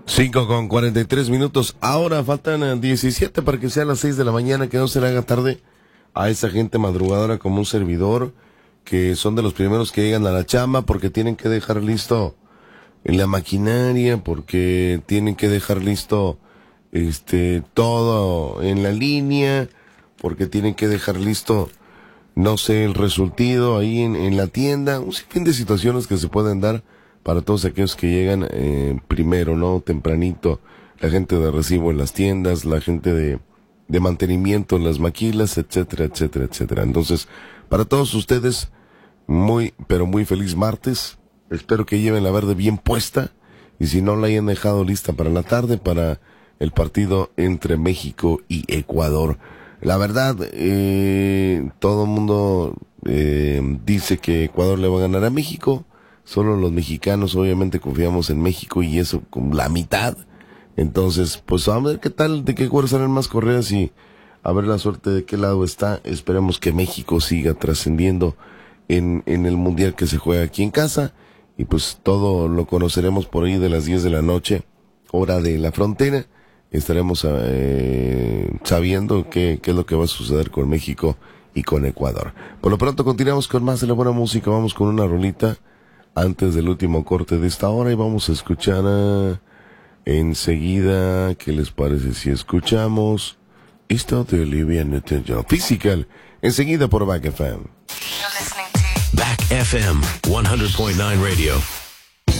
5:43. Ahora faltan 17 para que sea las 6 de la mañana, que no se le haga tarde a esa gente madrugadora como un servidor, que son de los primeros que llegan a la chamba porque tienen que dejar listo en la maquinaria, porque tienen que dejar listo todo en la línea, porque tienen que dejar listo, no sé, el resultado ahí en la tienda, un sinfín de situaciones que se pueden dar para todos aquellos que llegan primero, ¿no? Tempranito, la gente de recibo en las tiendas, la gente de mantenimiento en las maquilas, etcétera, etcétera, etcétera. Entonces, para todos ustedes, muy, pero muy feliz martes. Espero que lleven la verde bien puesta y si no la hayan dejado lista para la tarde, para el partido entre México y Ecuador. La verdad, todo el mundo dice que Ecuador le va a ganar a México. Solo los mexicanos obviamente confiamos en México y eso con la mitad. Entonces, pues vamos a ver qué tal, de qué cuadro salen más correas y a ver la suerte de qué lado está. Esperemos que México siga trascendiendo en el mundial que se juega aquí en casa. Y pues todo lo conoceremos por ahí de las 10 de la noche, hora de la frontera. Estaremos sabiendo qué es lo que va a suceder con México y con Ecuador. Por lo pronto continuamos con más de la buena música. Vamos con una rolita antes del último corte de esta hora y vamos a escuchar enseguida, ¿qué les parece si escuchamos esto de Olivia Newton-John? Physical, enseguida por Back FM. Back FM 100.9 Radio.